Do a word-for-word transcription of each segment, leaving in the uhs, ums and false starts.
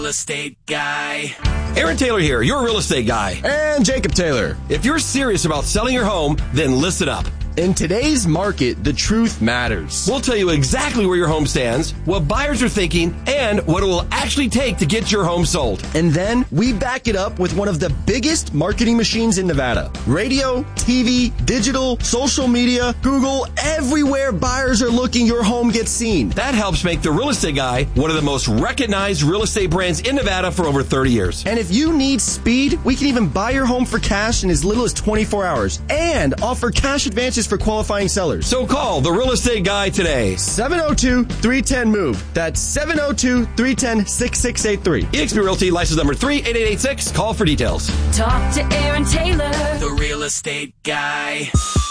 Real estate guy. Aaron Taylor here, your real estate guy. And Jacob Taylor. If you're serious about selling your home, then listen up. In today's market, the truth matters. We'll tell you exactly where your home stands, what buyers are thinking, and what it will actually take to get your home sold. And then we back it up with one of the biggest marketing machines in Nevada. Radio, T V, digital, social media, Google, everywhere buyers are looking, your home gets seen. That helps make the Real Estate Guy one of the most recognized real estate brands in Nevada for over thirty years. And if you need speed, we can even buy your home for cash in as little as twenty-four hours and offer cash advances for qualifying sellers. So call the Real Estate Guy today. seven oh two, three one oh, MOVE. That's seven oh two, three one oh, six six eight three. eXp Realty, license number three eight eight eight six. Call for details. Talk to Aaron Taylor, the Real Estate Guy.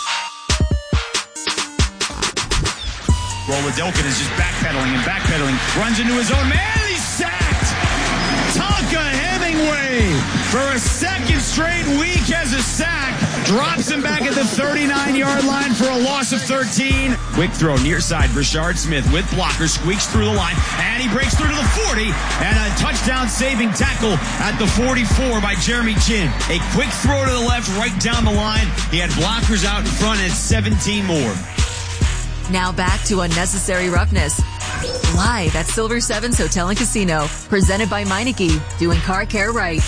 Rolodelkin is just backpedaling and backpedaling. Runs into his own man. He's sacked. Tonka Hemingway, for a second straight week, has a sack. Drops him back at the thirty-nine-yard line for a loss of thirteen. Quick throw near side. Rashard Smith with blocker squeaks through the line, and he breaks through to the forty, and a touchdown-saving tackle at the forty-four by Jeremy Chin. A quick throw to the left, right down the line. He had blockers out in front, and seventeen more. Now back to Unnecessary Roughness. Live at Silver Sevens Hotel and Casino. Presented by Meineke. Doing car care right.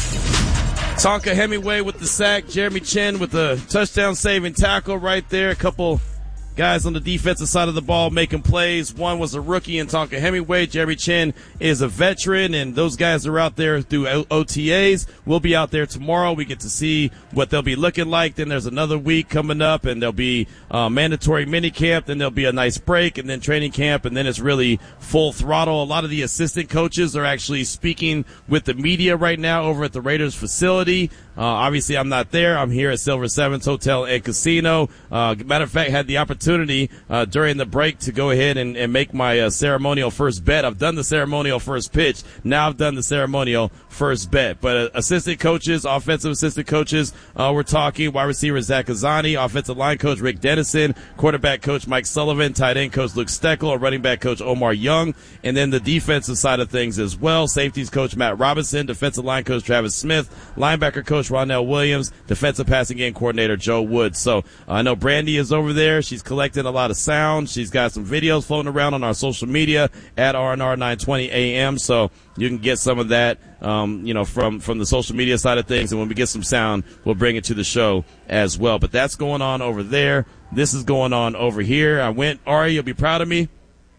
Tonka Hemingway with the sack. Jeremy Chin with the touchdown-saving tackle right there. A couple guys on the defensive side of the ball making plays. One was a rookie in Tonka Hemingway. Jeremy Chin is a veteran, and those guys are out there through O T As. We'll be out there tomorrow. We get to see what they'll be looking like. Then there's another week coming up, and there'll be uh, mandatory mini camp. Then there'll be a nice break, and then training camp, and then it's really full throttle. A lot of the assistant coaches are actually speaking with the media right now over at the Raiders facility. Uh, obviously, I'm not there. I'm here at Silver Sevens Hotel and Casino. Uh, matter of fact, had the opportunity uh, during the break to go ahead and, and make my uh, ceremonial first bet. I've done the ceremonial first pitch. Now I've done the ceremonial first bet. But uh, assistant coaches, offensive assistant coaches, uh, we're talking. Wide receiver Zach Azani, offensive line coach Rick Dennison, quarterback coach Mike Sullivan, tight end coach Luke Steckel, running back coach Omar Young, and then the defensive side of things as well. Safeties coach Matt Robinson, defensive line coach Travis Smith, linebacker coach Ronnell Williams, defensive passing game coordinator Joe Woods. So uh, I know Brandy is over there. She's collecting a lot of sound. She's got some videos floating around on our social media at R and R nine twenty A M. So you can get some of that, um, you know, from, from the social media side of things. And when we get some sound, we'll bring it to the show as well. But that's going on over there. This is going on over here. I went, Ari, you'll be proud of me.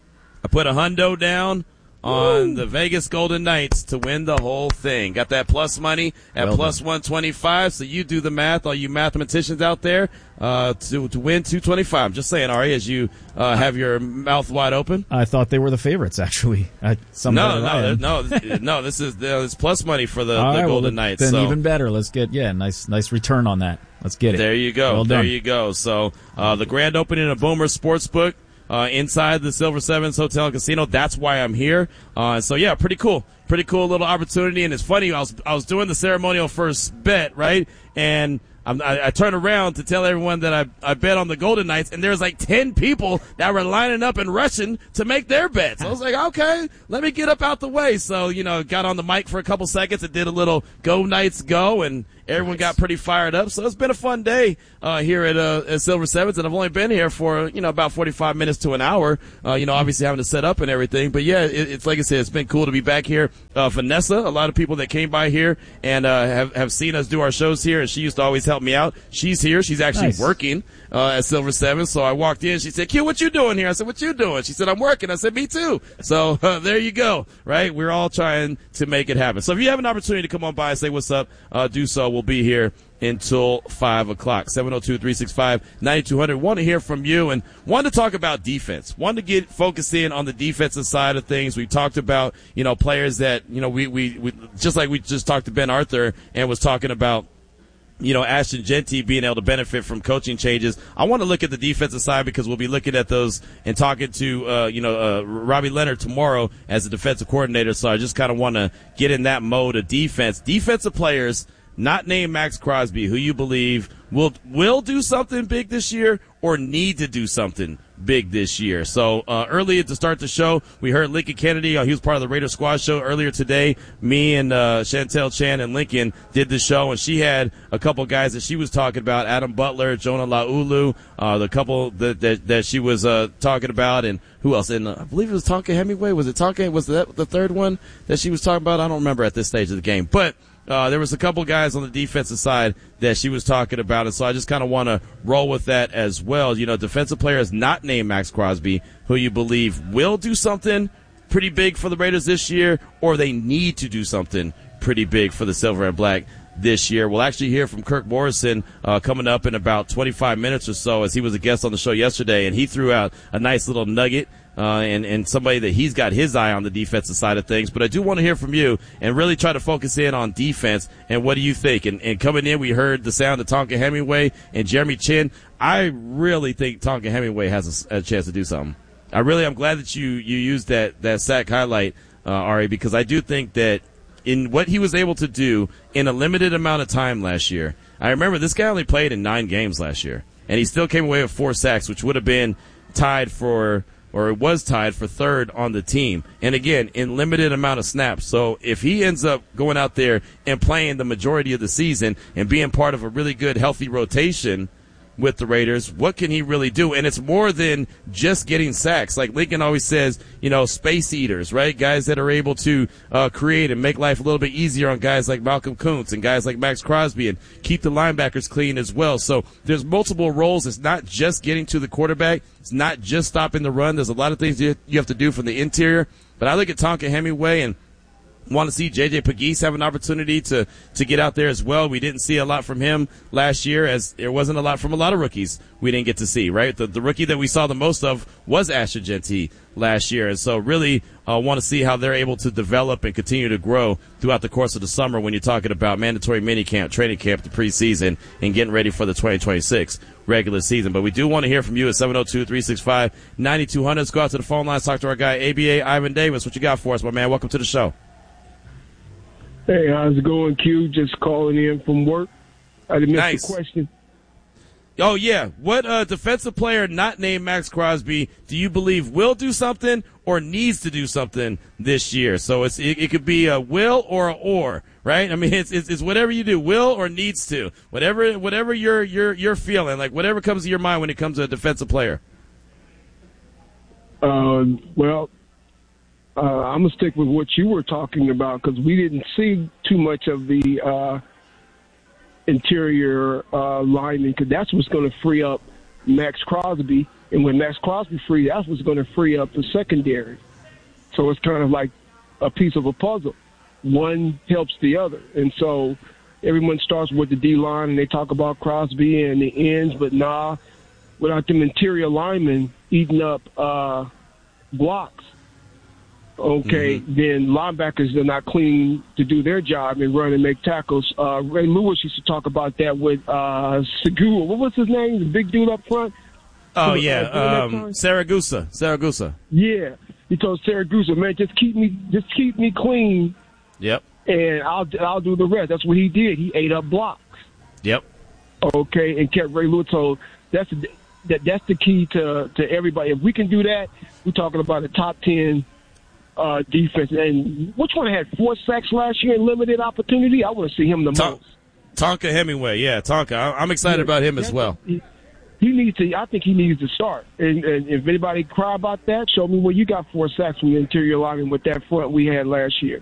I put a hundo down on Woo. the Vegas Golden Knights to win the whole thing. Got that plus money at well plus one twenty-five. So you do the math, all you mathematicians out there, uh, to to win two twenty-five. I'm just saying, Ari, as you uh, have your mouth wide open. I thought they were the favorites, actually. I, no, no, no, no. This is this plus money for the, the right, Golden well, Knights. Then so. even better. Let's get yeah, nice nice return on that. Let's get it. There you go. Well there done. you go. So uh, the grand opening of Boomer Sportsbook. Uh, inside the Silver Sevens Hotel and Casino. That's why I'm here. Uh, so yeah, pretty cool. Pretty cool little opportunity. And it's funny, I was, I was doing the ceremonial first bet, right? And I'm, I, I turned around to tell everyone that I, I bet on the Golden Knights, and there's like ten people that were lining up and rushing to make their bets. I was like, okay, let me get up out the way. So, you know, got on the mic for a couple seconds and did a little Go Knights Go, and everyone got pretty fired up. So it's been a fun day uh, here at, uh, at Silver Sevens, and I've only been here for, you know, about forty-five minutes to an hour, uh, you know, obviously having to set up and everything. But, yeah, it, it's like I said, it's been cool to be back here. Uh, Vanessa, a lot of people that came by here and uh, have, have seen us do our shows here, and she used to always help me out. She's here. She's actually nice. working uh, at Silver Sevens. So I walked in. She said, Q, what you doing here? I said, what you doing? She said, I'm working. I said, me too. So uh, there you go, right? We're all trying to make it happen. So if you have an opportunity to come on by and say what's up, uh, do so. We'll be here until five o'clock. seven oh two, three six five, nine two hundred. Want to hear from you and want to talk about defense. Want to get focused in on the defensive side of things. We talked about, you know, players that, you know, we, we, we just like we just talked to Ben Arthur and was talking about, you know, Ashton Genty being able to benefit from coaching changes. I want to look at the defensive side because we'll be looking at those and talking to, uh, you know, uh, Robbie Leonard tomorrow as the defensive coordinator. So I just kind of want to get in that mode of defense. Defensive players not named Max Crosby, who you believe will will do something big this year or need to do something big this year. So uh, earlier to start the show, we heard Lincoln Kennedy. Uh, he was part of the Raider Squad show earlier today. Me and uh, Chantel Chan and Lincoln did the show, and she had a couple guys that she was talking about, Adam Butler, Jonah Laulu, uh, the couple that, that, that she was uh, talking about, and who else? And uh, I believe it was Tonka Hemingway. Was it Tonka? Was that the third one that she was talking about? I don't remember at this stage of the game. But Uh, there was a couple guys on the defensive side that she was talking about, and so I just kind of want to roll with that as well. You know, defensive player is not named Max Crosby, who you believe will do something pretty big for the Raiders this year, or they need to do something pretty big for the Silver and Black this year. We'll actually hear from Kirk Morrison uh, coming up in about twenty-five minutes or so, as he was a guest on the show yesterday, and he threw out a nice little nugget. Uh, and, and somebody that he's got his eye on the defensive side of things. But I do want to hear from you and really try to focus in on defense. And what do you think? And, and coming in, we heard the sound of Tonka Hemingway and Jeremy Chin. I really think Tonka Hemingway has a, a chance to do something. I really, I'm glad that you, you used that, that sack highlight, uh, Ari, because I do think that in what he was able to do in a limited amount of time last year, I remember this guy only played in nine games last year, and he still came away with four sacks, which would have been tied for, or it was tied for third on the team. And again, in limited amount of snaps. So if he ends up going out there and playing the majority of the season and being part of a really good, healthy rotation with the Raiders, what can he really do? And it's more than just getting sacks. Like Lincoln always says, you know, space eaters, right? Guys that are able to uh, create and make life a little bit easier on guys like Malcolm Kuntz and guys like Max Crosby, and keep the linebackers clean as well. So there's multiple roles. It's not just getting to the quarterback. It's not just stopping the run. There's a lot of things you have to do from the interior. But I look at Tonka Hemingway and want to see J J Pegues have an opportunity to, to get out there as well. We didn't see a lot from him last year, as there wasn't a lot from a lot of rookies we didn't get to see, right? The, the rookie that we saw the most of was Asher Genty last year. And so really uh, want to see how they're able to develop and continue to grow throughout the course of the summer when you're talking about mandatory minicamp, training camp, the preseason, and getting ready for the twenty twenty-six regular season. But we do want to hear from you at seven oh two, three six five, nine two hundred. Let's go out to the phone lines, talk to our guy, A B A Ivan Davis. What you got for us, my man? Welcome to the show. Hey, how's it going, Q? Just calling in from work. I didn't miss nice. the question. Oh, yeah. What uh, defensive player not named Max Crosby do you believe will do something or needs to do something this year? So it's it, it could be a will or a or, right? I mean, it's, it's it's whatever you do, will or needs to. Whatever whatever you're you're you're feeling, like whatever comes to your mind when it comes to a defensive player. Uh, well, Uh, I'm going to stick with what you were talking about, because we didn't see too much of the uh, interior uh, linemen, because that's what's going to free up Max Crosby. And when Max Crosby free, that's what's going to free up the secondary. So it's kind of like a piece of a puzzle. One helps the other. And so everyone starts with the D-line, and they talk about Crosby and the ends, but nah, without them interior linemen eating up uh, blocks, okay, mm-hmm. then linebackers are not clean to do their job and run and make tackles. Uh, Ray Lewis used to talk about that with uh, Segura. What was his name? The big dude up front? Oh, so, yeah, uh, um, Saragusa. Saragusa. Yeah. He told Saragusa, man, just keep me just keep me clean. Yep. And I'll I'll do the rest. That's what he did. He ate up blocks. Yep. Okay, and kept Ray Lewis. So that's that that's the key to, to everybody. If we can do that, we're talking about a top ten Uh, defense. And which one had four sacks last year in limited opportunity? I want to see him the Ton- most. Tonka Hemingway, yeah, Tonka. I- I'm excited yeah, about him as well. He, he needs to. I think he needs to start. And, and if anybody cry about that, show me where you got four sacks from the interior lineman with that front we had last year.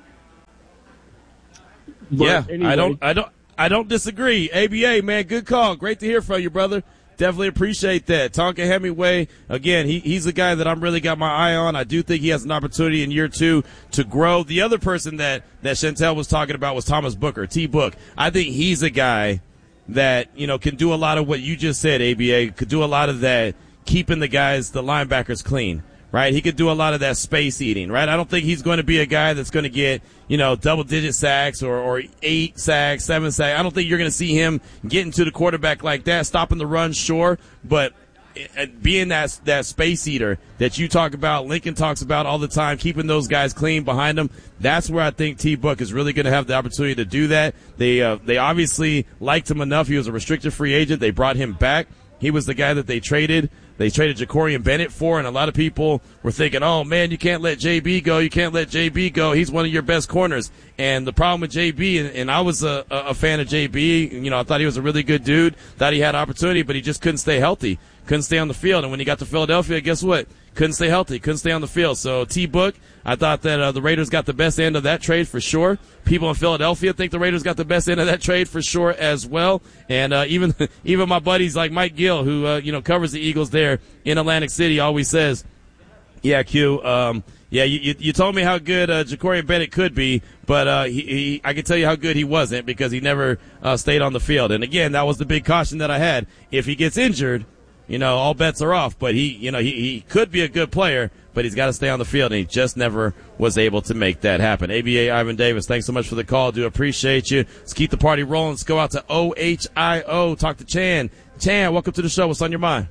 But yeah, anyway. I don't, I don't, I don't disagree. A B A, man, good call. Great to hear from you, brother. Definitely appreciate that. Tonka Hemingway, again, he, he's a guy that I'm really got my eye on. I do think he has an opportunity in year two to grow. The other person that, that Chantel was talking about was Thomas Booker, T-Book. I think he's a guy that, you know, can do a lot of what you just said, A B A, could do a lot of that, keeping the guys, the linebackers clean, right? He could do a lot of that space eating, right? I don't think he's going to be a guy that's going to get, you know, double-digit sacks or, or eight sacks, seven sacks. I don't think you're going to see him getting to the quarterback like that, stopping the run, sure. But being that that space eater that you talk about, Lincoln talks about all the time, keeping those guys clean behind him, that's where I think T. Book is really going to have the opportunity to do that. They uh, they obviously liked him enough. He was a restricted free agent. They brought him back. He was the guy that they traded. They traded Jacorian Bennett for, and a lot of people were thinking, oh, man, you can't let J B go. You can't let J B go. He's one of your best corners. And the problem with J B, and, and I was a, a fan of J B, you know, I thought he was a really good dude, thought he had opportunity, but he just couldn't stay healthy, couldn't stay on the field. And when he got to Philadelphia, guess what? Couldn't stay healthy, couldn't stay on the field. So T-Book, I thought that uh, the Raiders got the best end of that trade for sure. People in Philadelphia think the Raiders got the best end of that trade for sure as well. And uh, even even my buddies like Mike Gill, who uh, you know covers the Eagles there in Atlantic City, always says, "Yeah, Q, um, yeah, you, you you told me how good uh, Jacorian Bennett could be, but uh, he, he I can tell you how good he wasn't because he never uh, stayed on the field." And again, that was the big caution that I had. If he gets injured, you know, all bets are off. But he, you know, he, he could be a good player, but he's got to stay on the field, and he just never was able to make that happen. A B A Ivan Davis, thanks so much for the call. Do appreciate you. Let's keep the party rolling. Let's go out to O H I O. Talk to Chan. Chan, welcome to the show. What's on your mind?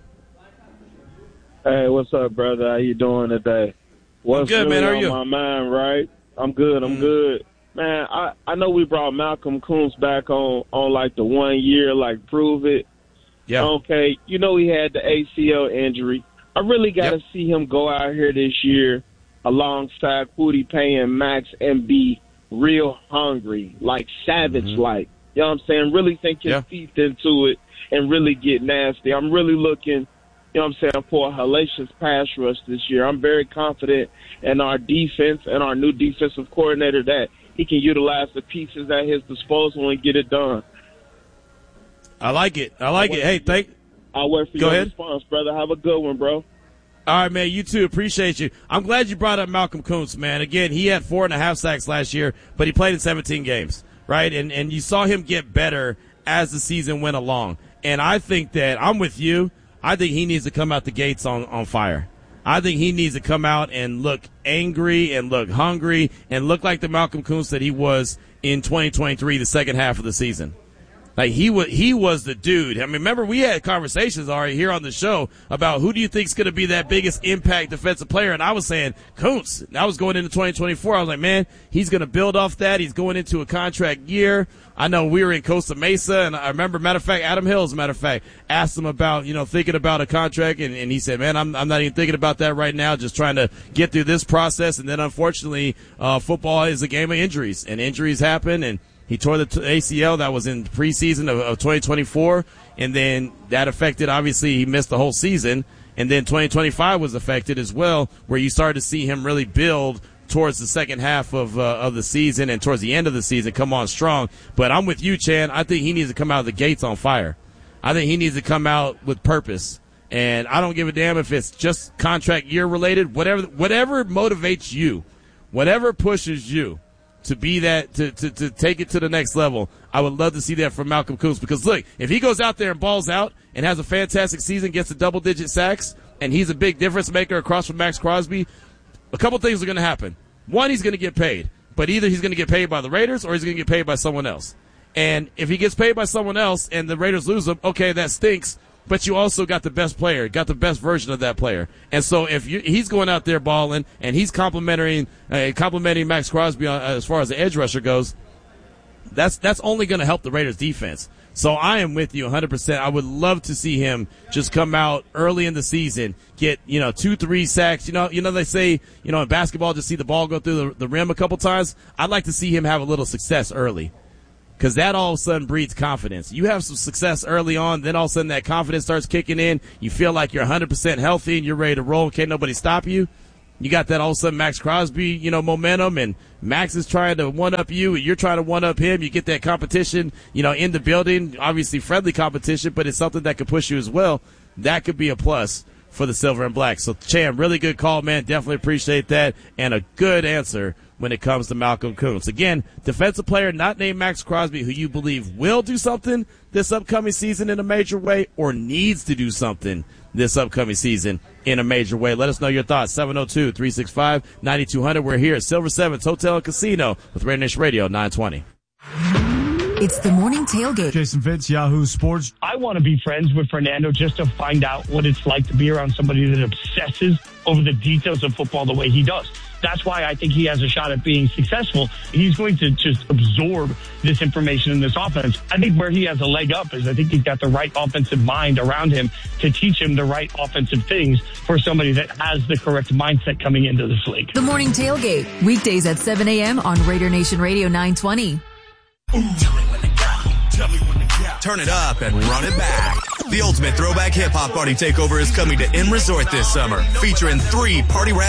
Hey, what's up, brother? How you doing today? What's I'm good, really man. How are on you? my mind, right? I'm good. I'm mm. good. Man, I, I know we brought Malcolm Kuntz back on, on like the one year, like prove it. Yeah. Okay, you know he had the A C L injury. I really got to yep. see him go out here this year alongside Kwity Paye and Max and be real hungry, like savage-like. Mm-hmm. You know what I'm saying? Really think his yeah. teeth into it and really get nasty. I'm really looking, you know what I'm saying, for a hellacious pass rush this year. I'm very confident in our defense and our new defensive coordinator that he can utilize the pieces at his disposal and get it done. I like it. I like it. Hey, thank. I'll wait for Go your ahead. response, brother. Have a good one, bro. All right, man. You too. Appreciate you. I'm glad you brought up Malcolm Kuntz, man. Again, he had four and a half sacks last year, but he played in seventeen games, right? And and you saw him get better as the season went along. And I think that I'm with you. I think he needs to come out the gates on, on fire. I think he needs to come out and look angry and look hungry and look like the Malcolm Kuntz that he was in twenty twenty-three, the second half of the season. Like he was, he was the dude. I mean, remember we had conversations already here on the show about who do you think is going to be that biggest impact defensive player, and I was saying Kuntz. And I was going into twenty twenty-four. I was like, man, he's going to build off that. He's going into a contract year. I know we were in Costa Mesa, and I remember, matter of fact, Adam Hill, as a matter of fact, asked him about, you know, thinking about a contract, and, and he said, man, I'm, I'm not even thinking about that right now, just trying to get through this process. And then, unfortunately, uh, football is a game of injuries, and injuries happen, and he tore the A C L. That was in preseason of, of twenty twenty-four, and then that affected, obviously, he missed the whole season, and then twenty twenty-five was affected as well, where you started to see him really build towards the second half of uh, of the season and towards the end of the season, come on strong. But I'm with you, Chan. I think he needs to come out of the gates on fire. I think he needs to come out with purpose. And I don't give a damn if it's just contract year related, whatever whatever motivates you, whatever pushes you to be that, to, to, to take it to the next level. I would love to see that from Malcolm Kuntz, because look, if he goes out there and balls out and has a fantastic season, gets a double digit sacks, and he's a big difference maker across from Max Crosby, a couple things are going to happen. One, he's going to get paid, but either he's going to get paid by the Raiders or he's going to get paid by someone else. And if he gets paid by someone else and the Raiders lose him, okay, that stinks, but you also got the best player, got the best version of that player. And so if you, he's going out there balling and he's complimenting, uh, complimenting Max Crosby uh, as far as the edge rusher goes, that's that's only going to help the Raiders defense. So I am with you one hundred percent. I would love to see him just come out early in the season, get, you know, two, three sacks. You know, you know they say, you know, in basketball, just see the ball go through the, the rim a couple times. I'd like to see him have a little success early, because that all of a sudden breeds confidence. You have some success early on, then all of a sudden that confidence starts kicking in. You feel like you're one hundred percent healthy and you're ready to roll. Can't nobody stop you. You got that all of a sudden Max Crosby, you know, momentum, and Max is trying to one-up you, and you're trying to one-up him. You get that competition, you know, in the building, obviously friendly competition, but it's something that could push you as well. That could be a plus for the Silver and Black. So, Chan, really good call, man. Definitely appreciate that, and a good answer when it comes to Malcolm Kuntz. Again, defensive player not named Max Crosby, who you believe will do something this upcoming season in a major way or needs to do something this upcoming season in a major way. Let us know your thoughts. seven oh two, three six five, nine two zero zero. We're here at Silver Sevens Hotel and Casino with Raider Nation Radio nine twenty. It's the Morning Tailgate. Jason Fitz, Yahoo Sports. I want to be friends with Fernando just to find out what it's like to be around somebody that obsesses over the details of football the way he does. That's why I think he has a shot at being successful. He's going to just absorb this information in this offense. I think where he has a leg up is I think he's got the right offensive mind around him to teach him the right offensive things for somebody that has the correct mindset coming into this league. The Morning Tailgate, weekdays at seven a.m. on Raider Nation Radio nine twenty. Turn it up and run it back. The ultimate throwback hip-hop party takeover is coming to M Resort this summer, featuring three party rap